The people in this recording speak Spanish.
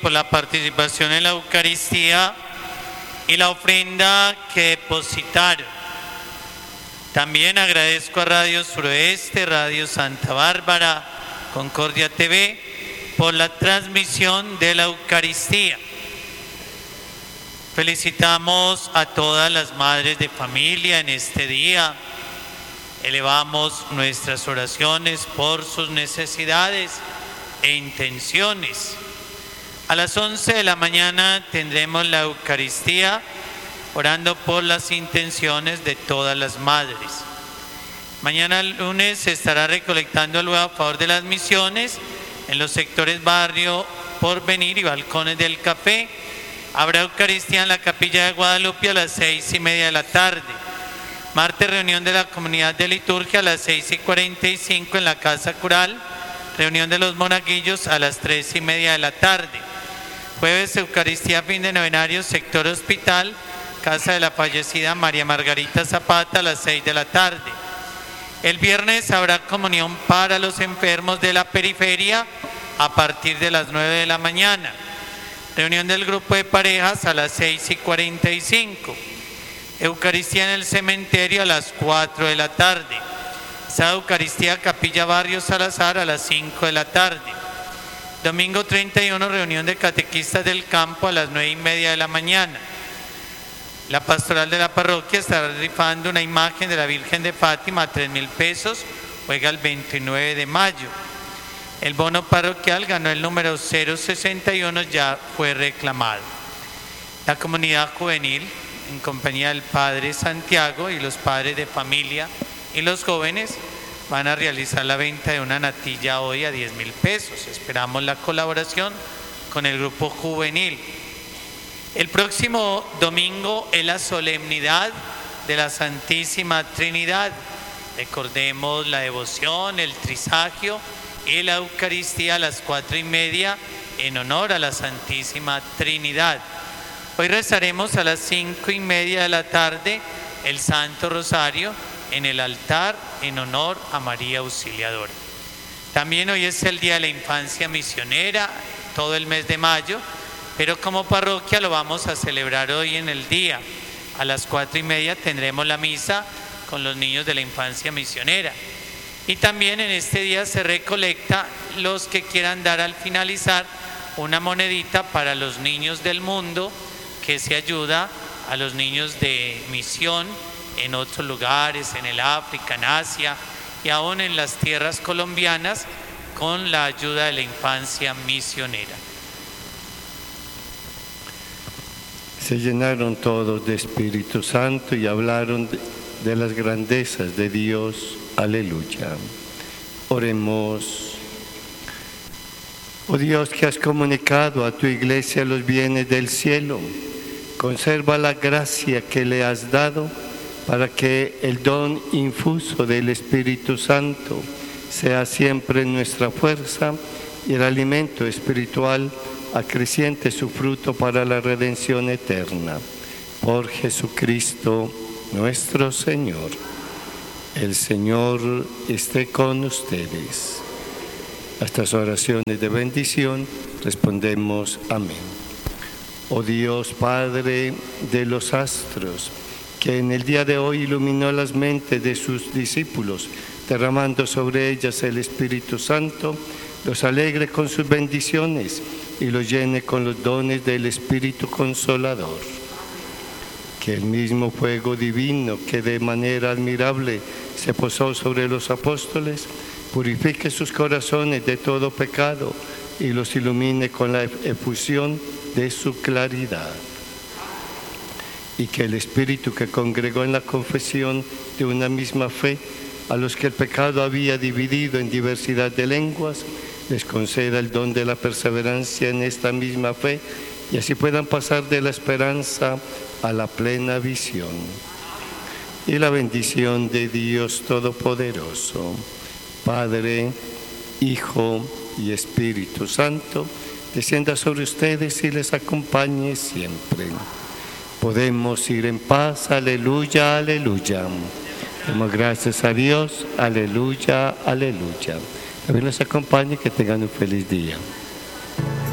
por la participación en la Eucaristía y la ofrenda que depositaron. También agradezco a Radio Suroeste, Radio Santa Bárbara, Concordia TV, por la transmisión de la Eucaristía. Felicitamos a todas las madres de familia en este día. Elevamos nuestras oraciones por sus necesidades e intenciones. A las 11 de la mañana tendremos la Eucaristía, orando por las intenciones de todas las madres. Mañana lunes se estará recolectando el huevo a favor de las misiones en los sectores Barrio Porvenir y Balcones del Café. Habrá Eucaristía en la Capilla de Guadalupe a las 6:30 de la tarde. Martes, reunión de la comunidad de liturgia a las 6:45 en la Casa Cural. Reunión de los monaguillos a las 3:30 de la tarde. Jueves, Eucaristía fin de novenario, sector Hospital, casa de la fallecida María Margarita Zapata a las 6 de la tarde. El viernes habrá comunión para los enfermos de la periferia a partir de las 9 de la mañana. Reunión del grupo de parejas a las 6:45. Eucaristía en el cementerio a las 4 de la tarde. Esa Eucaristía Capilla Barrio Salazar a las 5 de la tarde. Domingo 31, reunión de catequistas del campo a las 9:30 de la mañana. La pastoral de la parroquia estará rifando una imagen de la Virgen de Fátima a 3.000 pesos, juega el 29 de mayo. El bono parroquial ganó el número 061, ya fue reclamado. La comunidad juvenil, en compañía del Padre Santiago y los padres de familia y los jóvenes, van a realizar la venta de una natilla hoy a 10.000 pesos. Esperamos la colaboración con el grupo juvenil. El próximo domingo es la solemnidad de la Santísima Trinidad. Recordemos la devoción, el trisagio y la Eucaristía a las 4:30 en honor a la Santísima Trinidad. Hoy rezaremos a las 5:30 de la tarde el Santo Rosario en el altar en honor a María Auxiliadora. También hoy es el Día de la Infancia Misionera, todo el mes de mayo, pero como parroquia lo vamos a celebrar hoy en el día. A las 4:30 tendremos la misa con los niños de la infancia misionera. Y también en este día se recolecta los que quieran dar al finalizar una monedita para los niños del mundo, que se ayuda a los niños de misión en otros lugares, en el África, en Asia y aún en las tierras colombianas, con la ayuda de la infancia misionera. Se llenaron todos de Espíritu Santo y hablaron de las grandezas de Dios. Aleluya. Oremos. Oh Dios, que has comunicado a tu iglesia los bienes del cielo, conserva la gracia que le has dado para que el don infuso del Espíritu Santo sea siempre nuestra fuerza y el alimento espiritual acreciente su fruto para la redención eterna. Por Jesucristo nuestro Señor. El Señor esté con ustedes. A estas oraciones de bendición respondemos amén. Oh Dios, Padre de los astros, que en el día de hoy iluminó las mentes de sus discípulos, derramando sobre ellas el Espíritu Santo, los alegre con sus bendiciones y los llene con los dones del Espíritu Consolador. Que el mismo fuego divino que de manera admirable se posó sobre los apóstoles, purifique sus corazones de todo pecado y los ilumine con la efusión de su claridad. Y que el Espíritu que congregó en la confesión de una misma fe a los que el pecado había dividido en diversidad de lenguas, les conceda el don de la perseverancia en esta misma fe y así puedan pasar de la esperanza a la plena visión. Y la bendición de Dios Todopoderoso, Padre, Hijo y Espíritu Santo, descienda sobre ustedes y les acompañe siempre. Podemos ir en paz, aleluya, aleluya. Demos gracias a Dios, aleluya, aleluya. Que Dios les acompañe y que tengan un feliz día.